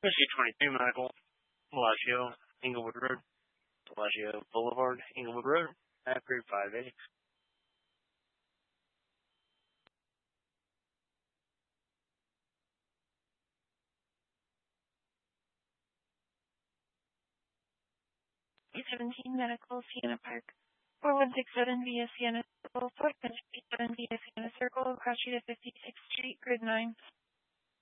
Whiskey 23 Medical, Bellagio, Inglewood Road, Bellagio Boulevard, Inglewood Road, Acre 58. E17 Medical, Sienna Park. 4167 via Sienna Circle, 457 via Sienna Circle, across street at 56th Street, grid 9.